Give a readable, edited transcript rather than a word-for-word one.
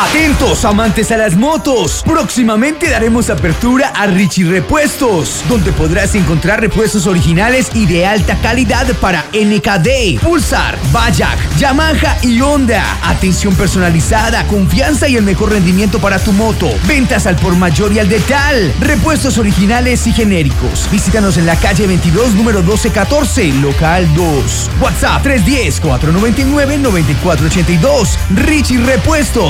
Atentos, amantes a las motos. Próximamente daremos apertura a Richie Repuestos, donde podrás encontrar repuestos originales y de alta calidad para NKD, Pulsar, Bajaj, Yamaha y Honda. Atención personalizada, confianza y el mejor rendimiento para tu moto. Ventas al por mayor y al detal. Repuestos originales y genéricos. Visítanos en la calle 22, número 1214, local 2. WhatsApp 310-499-9482. Richie Repuestos.